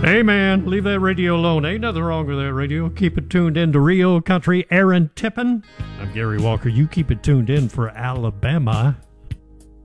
Hey man, leave that radio alone. Ain't nothing wrong with that radio. Keep it tuned in to Rio Country. Aaron Tippin. I'm Gary Walker. You keep it tuned in for Alabama.